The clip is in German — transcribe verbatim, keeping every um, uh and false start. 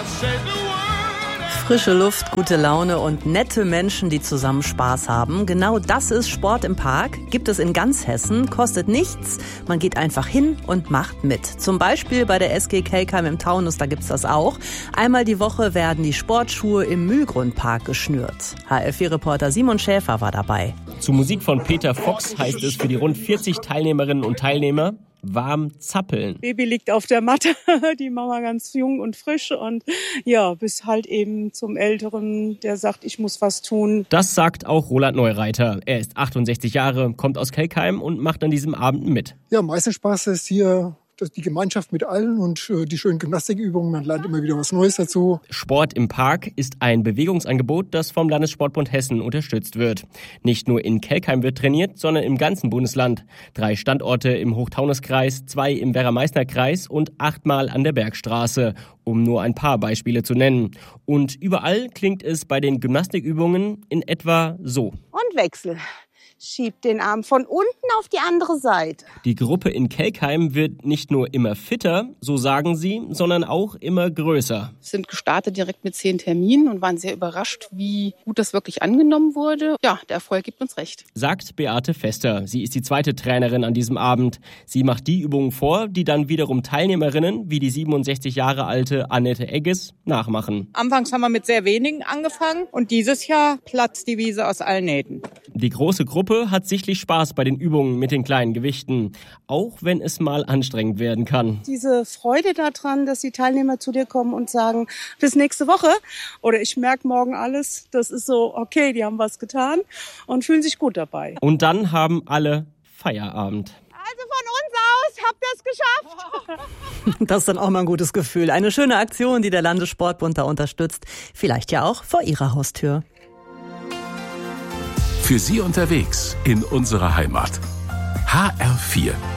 Frische Luft, gute Laune und nette Menschen, die zusammen Spaß haben. Genau das ist Sport im Park. Gibt es in ganz Hessen, kostet nichts. Man geht einfach hin und macht mit. Zum Beispiel bei der S G Kelkheim im Taunus, da gibt's das auch. Einmal die Woche werden die Sportschuhe im Mühlgrundpark geschnürt. H L vier Reporter Simon Schäfer war dabei. Zu Musik von Peter Fox heißt es für die rund vierzig Teilnehmerinnen und Teilnehmer: warm zappeln. Baby liegt auf der Matte, die Mama ganz jung und frisch und ja, bis halt eben zum Älteren, der sagt, ich muss was tun. Das sagt auch Roland Neureiter. Er ist achtundsechzig Jahre, kommt aus Kelkheim und macht an diesem Abend mit. Ja, am meisten Spaß ist hier die Gemeinschaft mit allen und die schönen Gymnastikübungen. Man lernt immer wieder was Neues dazu. Sport im Park ist ein Bewegungsangebot, das vom Landessportbund Hessen unterstützt wird. Nicht nur in Kelkheim wird trainiert, sondern im ganzen Bundesland. Drei Standorte im Hochtaunuskreis, zwei im Werra-Meißner-Kreis und achtmal an der Bergstraße, um nur ein paar Beispiele zu nennen. Und überall klingt es bei den Gymnastikübungen in etwa so. Und Wechsel. Schiebt den Arm von unten auf die andere Seite. Die Gruppe in Kelkheim wird nicht nur immer fitter, so sagen sie, sondern auch immer größer. Wir sind gestartet direkt mit zehn Terminen und waren sehr überrascht, wie gut das wirklich angenommen wurde. Ja, der Erfolg gibt uns recht. Sagt Beate Fester. Sie ist die zweite Trainerin an diesem Abend. Sie macht die Übungen vor, die dann wiederum Teilnehmerinnen wie die siebenundsechzig Jahre alte Annette Egges nachmachen. Anfangs haben wir mit sehr wenigen angefangen und dieses Jahr platzt die Wiese aus allen Nähten. Die große Gruppe hat sichtlich Spaß bei den Übungen mit den kleinen Gewichten, auch wenn es mal anstrengend werden kann. Diese Freude daran, dass die Teilnehmer zu dir kommen und sagen, bis nächste Woche oder ich merke morgen alles, das ist so, okay, die haben was getan und fühlen sich gut dabei. Und dann haben alle Feierabend. Also von uns aus habt ihr es geschafft. Das ist dann auch mal ein gutes Gefühl. Eine schöne Aktion, die der Landessportbund da unterstützt. Vielleicht ja auch vor Ihrer Haustür. Für Sie unterwegs in unserer Heimat. H R vier